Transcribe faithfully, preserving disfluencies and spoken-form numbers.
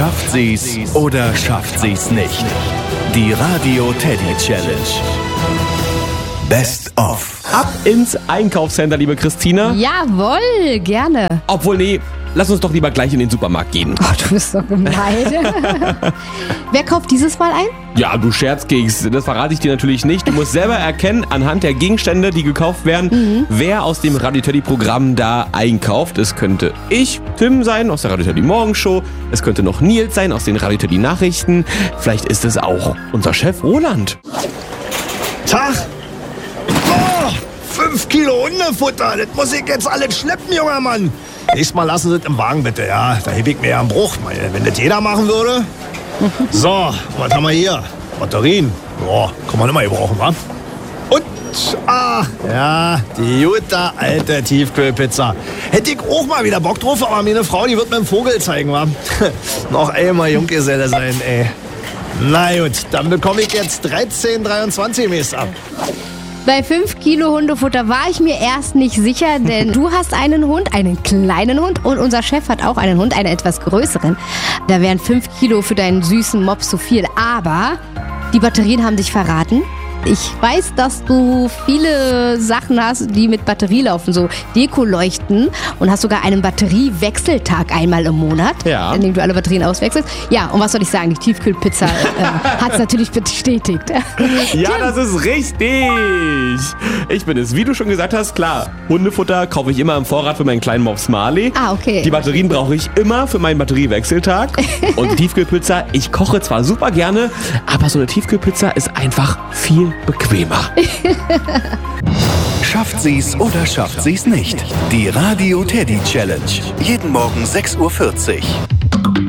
Schafft sie's oder schafft sie's nicht? Die Radio Teddy Challenge. Best of. Ab ins Einkaufscenter, liebe Christina. Jawohl, gerne. Obwohl, nee, lass uns doch lieber gleich in den Supermarkt gehen. Oh, du bist so gemein. Wer kauft dieses Mal ein? Ja, du Scherzkeks, das verrate ich dir natürlich nicht. Du musst selber erkennen, anhand der Gegenstände, die gekauft werden, mhm. wer aus dem Radio Teddy Programm da einkauft. Es könnte ich, Tim, sein, aus der Radio Teddy Morgenshow. Es könnte noch Nils sein, aus den Radio Teddy Nachrichten. Vielleicht ist es auch unser Chef Roland. Tag! Oh, fünf Kilo Hundefutter, das muss ich jetzt alles schleppen, junger Mann. Nächstes Mal lassen Sie es im Wagen, bitte, ja. Da heb ich mir ja einen Bruch. Wenn das jeder machen würde. So, was haben wir hier? Batterien. Boah, kann man immer gebrauchen, wa? Und, ah, ja, die gute alte Tiefkühlpizza. Hätte ich auch mal wieder Bock drauf, aber meine Frau, die wird mir einen Vogel zeigen, wa? Noch einmal Junggeselle sein, ey. Na gut, dann bekomme ich jetzt dreizehn dreiundzwanzig Mist ab. Bei fünf Kilo Hundefutter war ich mir erst nicht sicher, denn du hast einen Hund, einen kleinen Hund und unser Chef hat auch einen Hund, einen etwas größeren. Da wären fünf Kilo für deinen süßen Mops zu viel, aber die Batterien haben dich verraten. Ich weiß, dass du viele Sachen hast, die mit Batterie laufen, so Dekoleuchten und hast sogar einen Batteriewechseltag einmal im Monat, ja. in dem du alle Batterien auswechselst. Ja, und was soll ich sagen, die Tiefkühlpizza äh, hat es natürlich bestätigt. Ja, das ist richtig. Ich bin es, wie du schon gesagt hast, klar, Hundefutter kaufe ich immer im Vorrat für meinen kleinen Mops Marley. Ah, okay. Die Batterien brauche ich immer für meinen Batteriewechseltag. Und die Tiefkühlpizza, ich koche zwar super gerne, aber so eine Tiefkühlpizza ist einfach viel bequemer. Schafft sie's oder schafft sie's nicht? Die Radio Teddy Challenge. Jeden Morgen sechs Uhr vierzig.